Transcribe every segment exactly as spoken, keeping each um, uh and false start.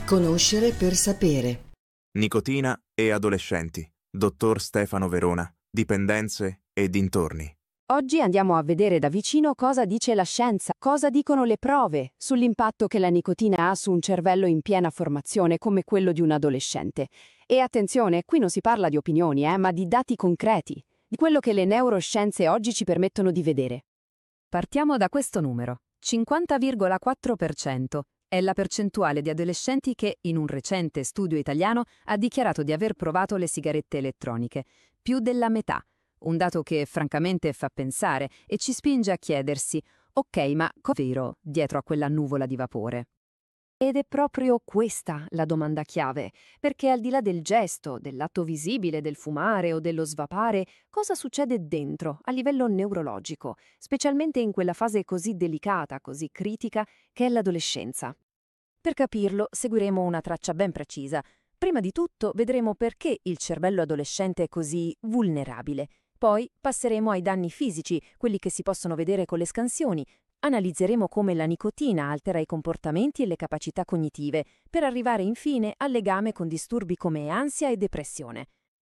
Conoscere per sapere. Nicotina e adolescenti. Dottor Stefano Verona. Dipendenze e dintorni. Oggi andiamo a vedere da vicino cosa dice la scienza, cosa dicono le prove sull'impatto che la nicotina ha su un cervello in piena formazione come quello di un adolescente. E attenzione, qui non si parla di opinioni, eh, ma di dati concreti, di quello che le neuroscienze oggi ci permettono di vedere. Partiamo da questo numero. cinquanta virgola quattro per cento è la percentuale di adolescenti che, in un recente studio italiano, ha dichiarato di aver provato le sigarette elettroniche. Più della metà. Un dato che francamente fa pensare e ci spinge a chiedersi: ok, ma cos'è vero dietro a quella nuvola di vapore? Ed è proprio questa la domanda chiave, perché al di là del gesto, dell'atto visibile del fumare o dello svapare, cosa succede dentro, a livello neurologico, specialmente in quella fase così delicata, così critica, che è l'adolescenza? Per capirlo, seguiremo una traccia ben precisa. Prima di tutto vedremo perché il cervello adolescente è così vulnerabile. Poi passeremo ai danni fisici, quelli che si possono vedere con le scansioni. Analizzeremo come la nicotina altera i comportamenti e le capacità cognitive, per arrivare infine al legame con disturbi come ansia e depressione.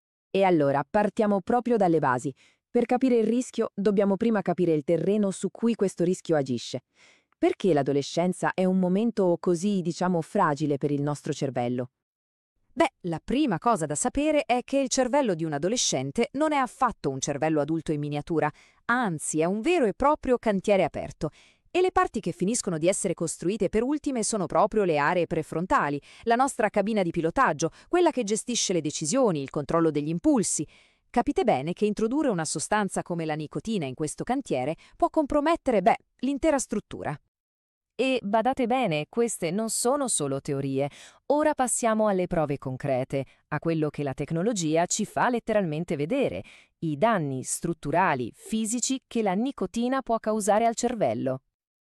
E allora, partiamo proprio dalle basi. Per capire il rischio, dobbiamo prima capire il terreno su cui questo rischio agisce. Perché l'adolescenza è un momento così, diciamo, fragile per il nostro cervello? Beh, la prima cosa da sapere è che il cervello di un adolescente non è affatto un cervello adulto in miniatura, anzi è un vero e proprio cantiere aperto. E le parti che finiscono di essere costruite per ultime sono proprio le aree prefrontali, la nostra cabina di pilotaggio, quella che gestisce le decisioni, il controllo degli impulsi. Capite bene che introdurre una sostanza come la nicotina in questo cantiere può compromettere, beh, l'intera struttura. E badate bene, queste non sono solo teorie. Ora passiamo alle prove concrete, a quello che la tecnologia ci fa letteralmente vedere, i danni strutturali, fisici che la nicotina può causare al cervello.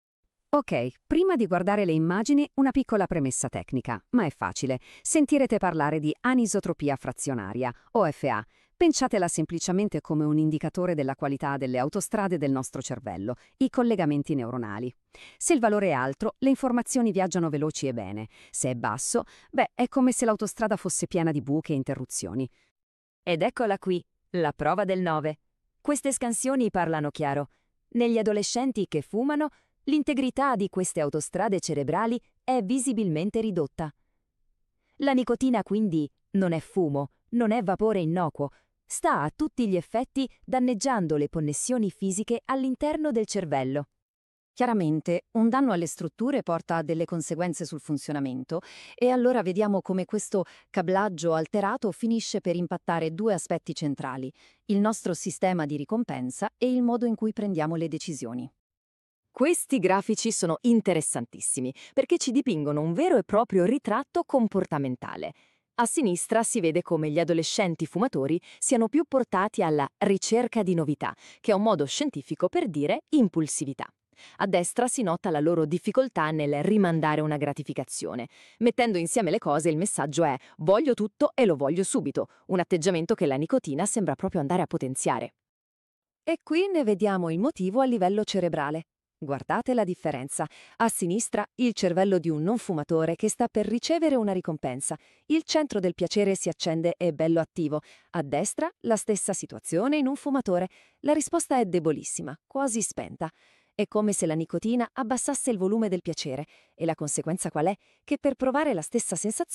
Ok, prima di guardare le immagini, una piccola premessa tecnica, ma è facile. Sentirete parlare di anisotropia frazionaria, O F A. Pensatela semplicemente come un indicatore della qualità delle autostrade del nostro cervello, i collegamenti neuronali. Se il valore è alto, le informazioni viaggiano veloci e bene. Se è basso, beh, è come se l'autostrada fosse piena di buche e interruzioni. Ed eccola qui, la prova del nove. Queste scansioni parlano chiaro. Negli adolescenti che fumano, l'integrità di queste autostrade cerebrali è visibilmente ridotta. La nicotina quindi non è fumo, non è vapore innocuo, sta a tutti gli effetti danneggiando le connessioni fisiche all'interno del cervello. Chiaramente, un danno alle strutture porta a delle conseguenze sul funzionamento e allora vediamo come questo cablaggio alterato finisce per impattare due aspetti centrali, il nostro sistema di ricompensa e il modo in cui prendiamo le decisioni. Questi grafici sono interessantissimi perché ci dipingono un vero e proprio ritratto comportamentale. A sinistra si vede come gli adolescenti fumatori siano più portati alla ricerca di novità, che è un modo scientifico per dire impulsività. A destra si nota la loro difficoltà nel rimandare una gratificazione. Mettendo insieme le cose, il messaggio è: voglio tutto e lo voglio subito, un atteggiamento che la nicotina sembra proprio andare a potenziare. E qui ne vediamo il motivo a livello cerebrale. Guardate la differenza. A sinistra il cervello di un non fumatore che sta per ricevere una ricompensa. Il centro del piacere si accende e è bello attivo. A destra la stessa situazione in un fumatore. La risposta è debolissima, quasi spenta. È come se la nicotina abbassasse il volume del piacere. E la conseguenza qual è? Che per provare la stessa sensazione